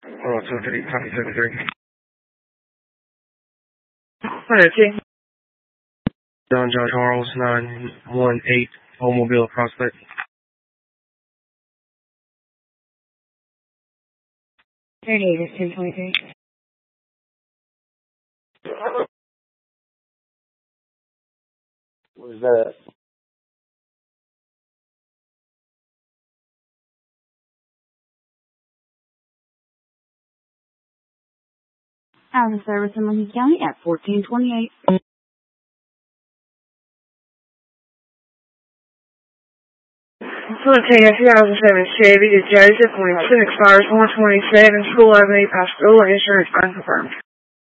Oh, 23, copy 73. 102. John Charles, 918, Automobile Prospect. 38 is 1023. What is that? Hours of service in Lincoln County at 1428. Facilitating a 2007 Chevy to Joseph, Williamson, expires 127, school opening, pass school, and insurance unconfirmed.